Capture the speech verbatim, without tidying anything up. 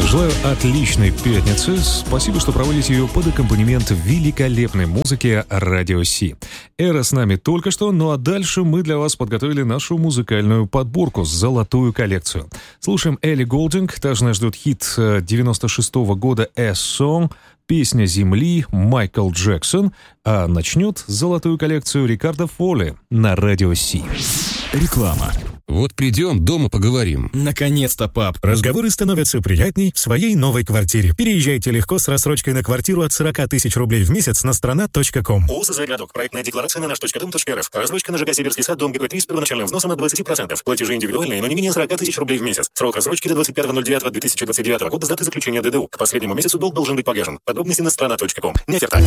Желаю отличной пятницы. Спасибо, что проводите ее под аккомпанемент великолепной музыки Радио Си. Эра с нами только что, ну а дальше мы для вас подготовили нашу музыкальную подборку, золотую коллекцию. Слушаем Элли Голдинг, также нас ждет хит девяносто шестого года «A Song», песня «Земли» Майкл Джексон, а начнет золотую коллекцию Рикардо Фолли на Радио Си. Реклама. Вот придем, дома поговорим. Наконец-то, пап. Разговоры становятся приятней в своей новой квартире. Переезжайте легко с рассрочкой на квартиру от сорок тысяч рублей в месяц на страна точка ком. ООО «Городок». Проектная декларация на наш точка дом точка рф. Рассрочка на ЖК «Сибирский сад», дом ГП-три с первоначальным взносом от двадцать процентов. Платежи индивидуальные, но не менее сорок тысяч рублей в месяц. Срок рассрочки до двадцать пятого ноль девятого две тысячи двадцать девятого года с даты заключения ДДУ. К последнему месяцу долг должен быть погашен. Подробности на страна точка ком. Не оферта.